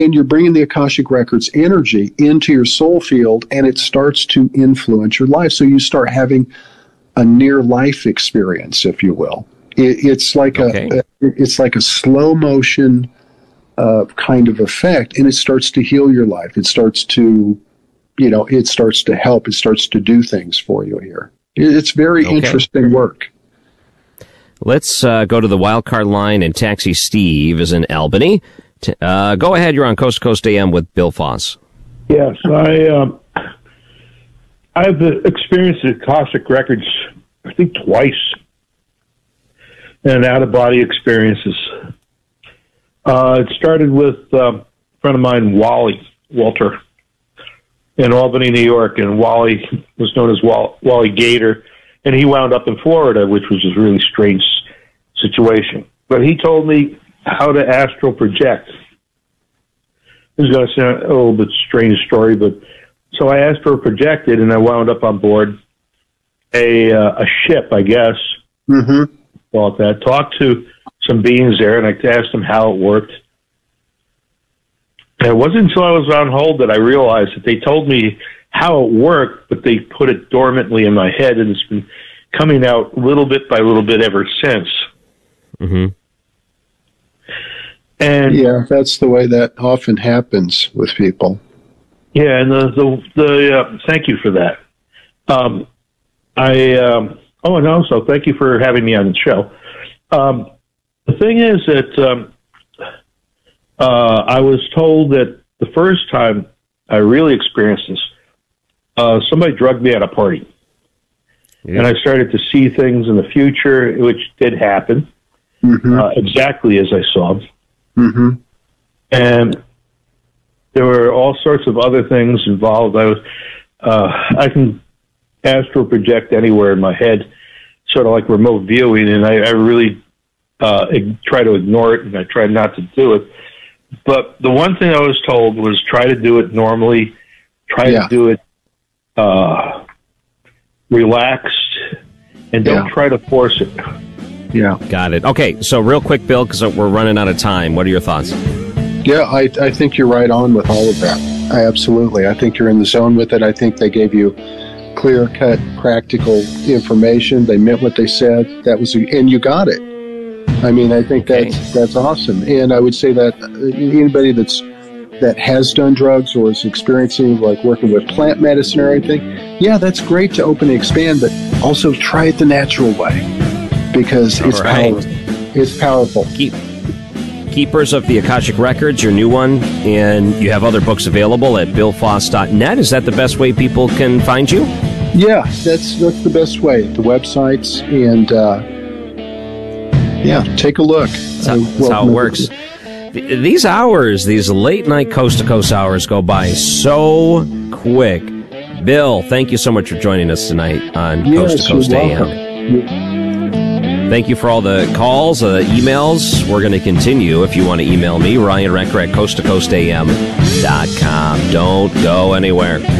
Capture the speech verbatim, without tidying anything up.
and you're bringing the Akashic Records energy into your soul field, and it starts to influence your life. So you start having a near life experience, if you will. It, it's like okay. a, a it's like a slow motion uh, kind of effect, and it starts to heal your life. It starts to, you know, it starts to help. It starts to do things for you here. It, it's very okay. interesting work. Let's uh, go to the wildcard line, and Taxi Steve is in Albany. T- uh, go ahead. You're on Coast to Coast A M with Bill Foss. Yes, I um, I've experienced the Akashic Records, I think, twice, and out-of-body experiences. Uh, it started with uh, a friend of mine, Wally Walter, in Albany, New York, and Wally was known as Wall- Wally Gator, and he wound up in Florida, which was a really strange situation. But he told me how to astral project. This is going to sound a little bit strange story, but so I astral projected, and I wound up on board a uh, a ship, I guess. Mm-hmm. Call it that. Talked to some beings there, and I asked them how it worked. And it wasn't until I was on hold that I realized that they told me how it worked, but they put it dormantly in my head, and it's been coming out little bit by little bit ever since. Mm-hmm. And yeah, that's the way that often happens with people. Yeah, and the the, the uh, thank you for that. Um, I um, oh, and also thank you for having me on the show. Um, the thing is that um, uh, I was told that the first time I really experienced this, uh, somebody drugged me at a party. Yeah. And I started to see things in the future, which did happen, mm-hmm. uh, exactly as I saw them. Mm-hmm. And there were all sorts of other things involved. I was, uh, I can astral project anywhere in my head, sort of like remote viewing, and I, I really uh, try to ignore it, and I try not to do it. But the one thing I was told was try to do it normally, try yeah. to do it uh, relaxed, and don't yeah. try to force it. Yeah. Got it. Okay, so real quick, Bill, because we're running out of time. What are your thoughts? Yeah, I, I think you're right on with all of that. I absolutely. I think you're in the zone with it. I think they gave you clear-cut, practical information. They meant what they said. That was, and you got it. I mean, I think okay. that's that's awesome. And I would say that anybody that's that has done drugs or is experiencing, like working with plant medicine or anything, yeah, that's great to open and expand, but also try it the natural way, because it's right. powerful. It's powerful. Keep Keepers of the Akashic Records, your new one, and you have other books available at bill foss dot net. Is that the best way people can find you? Yeah, that's that's the best way. The websites, and uh, yeah, take a look. That's how, that's how it works. These hours, these late night coast to coast hours, go by so quick. Bill, thank you so much for joining us tonight on yes, Coast to Coast A M. You're Thank you for all the calls, uh, emails. We're going to continue. If you want to email me, Ryan Recker at coast to coast a m dot com. Don't go anywhere.